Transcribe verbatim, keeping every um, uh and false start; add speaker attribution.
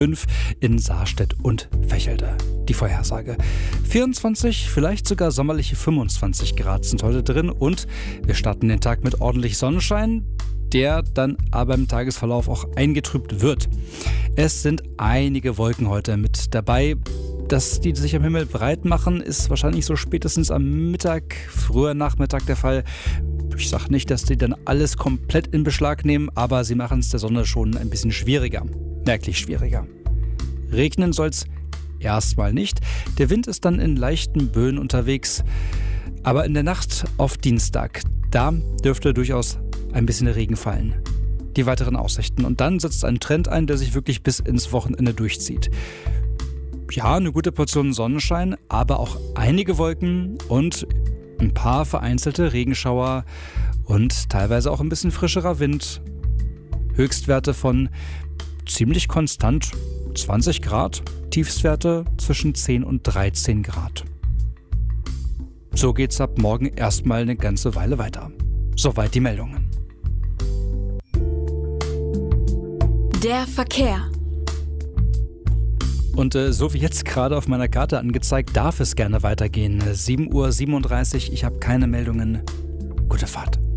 Speaker 1: fünf in Saarstedt und Vechelde. Die Vorhersage. vierundzwanzig, vielleicht sogar sommerliche fünfundzwanzig Grad sind heute drin und wir starten den Tag mit ordentlich Sonnenschein, der dann aber im Tagesverlauf auch eingetrübt wird. Es sind einige Wolken heute mit dabei. Dass die sich am Himmel breit machen, ist wahrscheinlich so spätestens am Mittag, früher Nachmittag der Fall. Ich sage nicht, dass die dann alles komplett in Beschlag nehmen, aber sie machen es der Sonne schon ein bisschen schwieriger. Merklich schwieriger. Regnen soll es erstmal nicht. Der Wind ist dann in leichten Böen unterwegs. Aber in der Nacht auf Dienstag, da dürfte durchaus ein bisschen Regen fallen. Die weiteren Aussichten. Und dann setzt ein Trend ein, der sich wirklich bis ins Wochenende durchzieht. Ja, eine gute Portion Sonnenschein, aber auch einige Wolken und ein paar vereinzelte Regenschauer und teilweise auch ein bisschen frischerer Wind. Höchstwerte von ziemlich konstant zwanzig Grad, Tiefstwerte zwischen zehn und dreizehn Grad. So geht's ab morgen erstmal eine ganze Weile weiter. Soweit die Meldungen.
Speaker 2: Der Verkehr.
Speaker 1: Und äh, so wie jetzt gerade auf meiner Karte angezeigt, darf es gerne weitergehen. sieben Uhr siebenunddreißig, ich habe keine Meldungen. Gute Fahrt.